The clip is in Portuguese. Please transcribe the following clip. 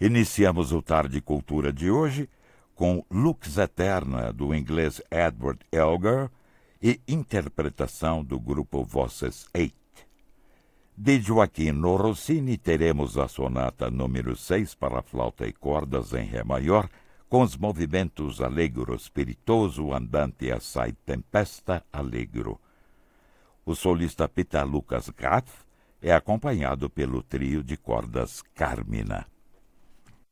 Iniciamos o Tarde Cultura de hoje com Lux Eterna, do inglês Edward Elgar, e interpretação do grupo Voces 8. De Gioachino Rossini teremos a sonata número 6 para flauta e cordas em Ré maior, com os movimentos allegro spiritoso, andante assai tempesta allegro. O solista Pita Lucas Gath é acompanhado pelo trio de cordas Carmina.